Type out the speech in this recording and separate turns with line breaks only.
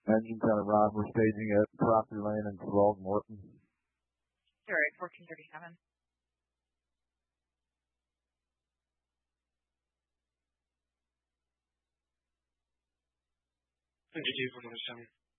Engine 10 of Ron, we're staging at Property Lane and 12 Morton.
You're right, 1437.
Entity 107.